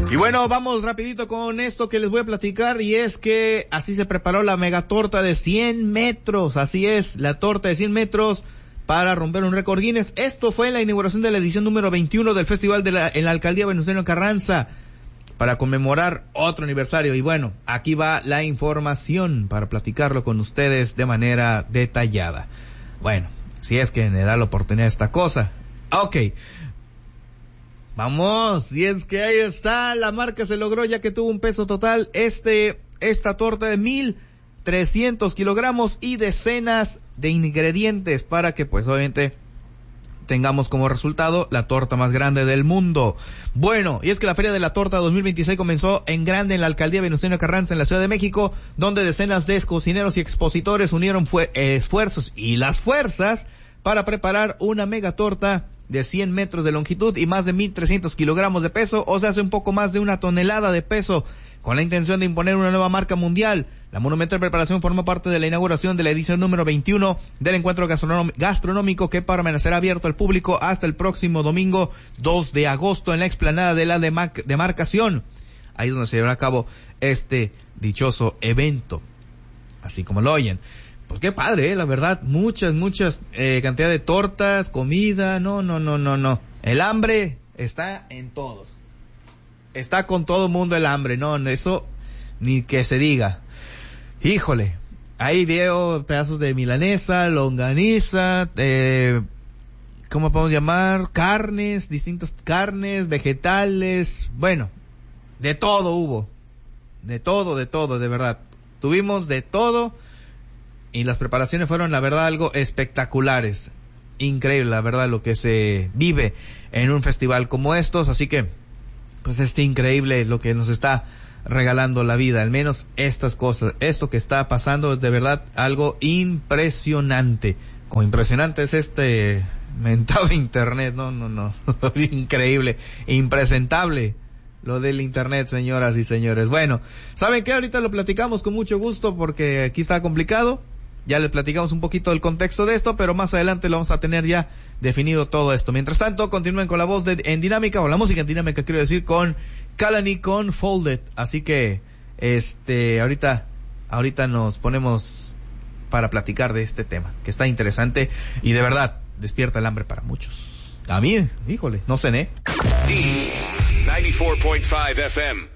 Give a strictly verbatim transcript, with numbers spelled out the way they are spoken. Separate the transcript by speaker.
Speaker 1: Y bueno, vamos rapidito con esto que les voy a platicar, y es que así se preparó la megatorta de cien metros, así es, la torta de cien metros para romper un récord Guinness. Esto fue en la inauguración de la edición número veintiuno del festival de la, en la alcaldía Venustiano Carranza, para conmemorar otro aniversario. Y bueno, aquí va la información para platicarlo con ustedes de manera detallada. Bueno, si es que me da la oportunidad esta cosa. Ok. Vamos, y es que ahí está, la marca se logró ya que tuvo un peso total, este, esta torta de mil trescientos kilogramos y decenas de ingredientes para que pues obviamente tengamos como resultado la torta más grande del mundo. Bueno, y es que la Feria de la Torta dos mil veintiséis comenzó en grande en la alcaldía Venustiano Carranza en la Ciudad de México, donde decenas de cocineros y expositores unieron fue, eh, esfuerzos y las fuerzas para preparar una mega torta de cien metros de longitud y más de mil trescientos kilogramos de peso, o sea, hace un poco más de una tonelada de peso, con la intención de imponer una nueva marca mundial. La monumental preparación formó parte de la inauguración de la edición número veintiuno del encuentro gastronómico que permanecerá abierto al público hasta el próximo domingo dos de agosto en la explanada de la demarcación. Ahí es donde se llevará a cabo este dichoso evento, así como lo oyen. Pues qué padre, eh, la verdad, muchas, muchas, eh, cantidad de tortas, comida, no, no, no, no, no. El hambre está en todos. Está con todo el mundo el hambre, no, eso ni que se diga. Híjole, ahí veo pedazos de milanesa, longaniza, eh, ¿cómo podemos llamar? Carnes, distintas carnes, vegetales, bueno, de todo hubo. De todo, de todo, de verdad. Tuvimos de todo. Y las preparaciones fueron, la verdad, algo espectaculares. Increíble, la verdad, lo que se vive en un festival como estos. Así que, pues, es increíble lo que nos está regalando la vida. Al menos estas cosas, esto que está pasando es de verdad algo impresionante. Como impresionante es este mentado internet. No, no, no. Increíble. Impresentable. Lo del internet, señoras y señores. Bueno, ¿saben qué? Ahorita lo platicamos con mucho gusto porque aquí está complicado. Ya les platicamos un poquito del contexto de esto, pero más adelante lo vamos a tener ya definido todo esto. Mientras tanto, continúen con la voz de, en dinámica, o la música en dinámica, quiero decir, con Kalani con Folded. Así que, este, ahorita, ahorita nos ponemos para platicar de este tema, que está interesante y de verdad despierta el hambre para muchos. A mí, híjole, no cené.
Speaker 2: D ninety-four point five F M.